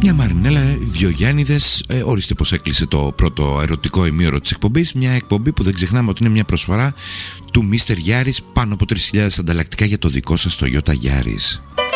Μια Μαρινέλα, δυο Γιάννηδες, ορίστε πως έκλεισε το πρώτο ερωτικό ημίωρο της εκπομπής. Μια εκπομπή που δεν ξεχνάμε ότι είναι μια προσφορά του Mr. Yaris, πάνω από 3.000 ανταλλακτικά για το δικό σας Toyota Yaris.